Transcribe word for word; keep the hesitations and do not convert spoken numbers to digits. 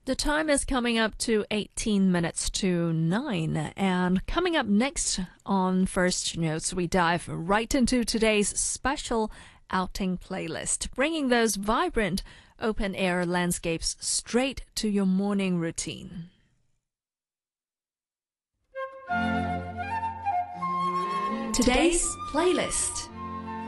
The time is coming up to eighteen minutes to nine. And coming up next on First Notes, we dive right into today's special outing playlist, bringing those vibrant open-air landscapes straight to your morning routine. Today's playlist.